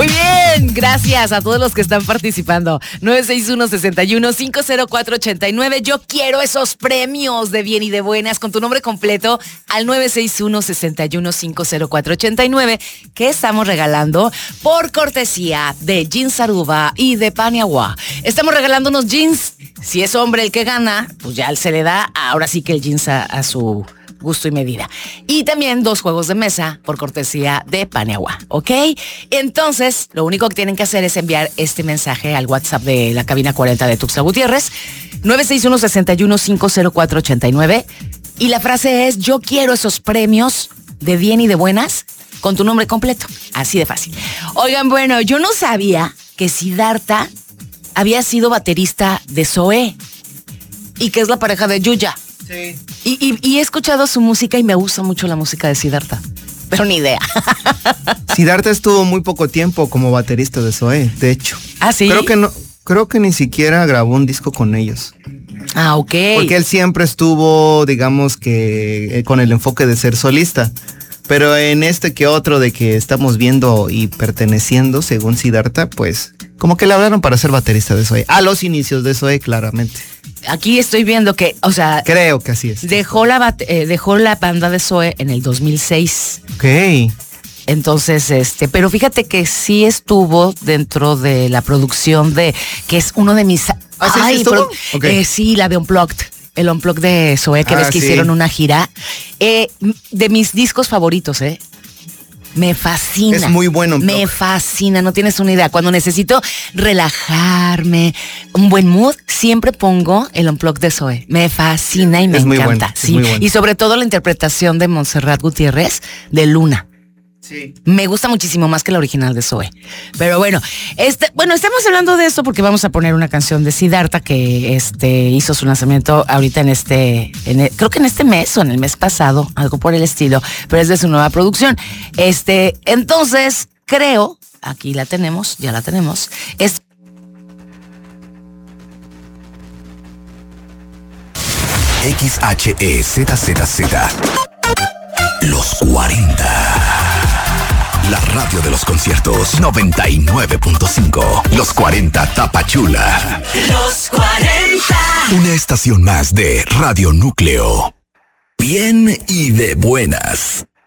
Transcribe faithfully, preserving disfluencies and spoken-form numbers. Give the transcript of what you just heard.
bien, gracias a todos los que están participando. nueve seis uno, seis uno, cinco cero cuatro, ocho nueve. Yo quiero esos premios de bien y de buenas con tu nombre completo al nueve seis uno, seis uno, cinco cero cuatro, ocho nueve, que estamos regalando por cortesía de Jeans Aruba y de Paniagua. Estamos regalando unos jeans. Si es hombre el que gana, pues ya se le da ahora sí que el jeans a, a su gusto y medida. Y también dos juegos de mesa por cortesía de Paniagua, ¿ok? Entonces, lo único que tienen que hacer es enviar este mensaje al WhatsApp de la cabina cuarenta de Tuxtla Gutiérrez, nueve seis uno, seis uno, cinco cero cuatro, ocho nueve, y la frase es: yo quiero esos premios de bien y de buenas con tu nombre completo. Así de fácil. Oigan, bueno, yo no sabía que Siddhartha había sido baterista de Zoé y que es la pareja de Yuya. Sí. Y, y, y he escuchado su música y me gusta mucho la música de Siddhartha, pero ni idea. Siddhartha estuvo muy poco tiempo como baterista de Zoé, de hecho. ¿Ah, sí? Creo que no, creo que ni siquiera grabó un disco con ellos. Ah, ok. Porque él siempre estuvo, digamos que, eh, con el enfoque de ser solista. Pero en este que otro de que estamos viendo y perteneciendo, según Siddhartha, pues como que le hablaron para ser baterista de Zoé. A los inicios de Zoé, claramente. Aquí estoy viendo que, o sea, creo que así es. Dejó la, bat- eh, dejó la banda de Zoé en el dos mil seis. Ok. Entonces, este, pero fíjate que sí estuvo dentro de la producción de, que es uno de mis... ¿Ah, sí, sí estuvo? pro- Okay. eh, sí, la de Unplugged. El Unplugged de Zoé, que Ah, ves que sí. hicieron una gira. Eh, de mis discos favoritos, ¿eh? Me fascina. Es muy bueno. Me fascina, no tienes una idea. Cuando necesito relajarme, un buen mood, siempre pongo el Unplugged de Zoé. Me fascina y me Es muy encanta. bueno, es Sí. muy bueno. Y sobre todo la interpretación de Montserrat Gutiérrez de Luna. Sí. Me gusta muchísimo más que la original de Zoé. Pero bueno, este, bueno, estamos hablando de esto porque vamos a poner una canción de Siddhartha que este, hizo su lanzamiento ahorita en este, en el- creo que en este mes o en el mes pasado, algo por el estilo, pero es de su nueva producción. Este, entonces, creo, aquí la tenemos, ya la tenemos, es X H E Z Z Z. Los cuarenta. La radio de los conciertos noventa y nueve punto cinco. Los cuarenta Tapachula. Los cuarenta. Una estación más de Radio Núcleo. Bien y de buenas.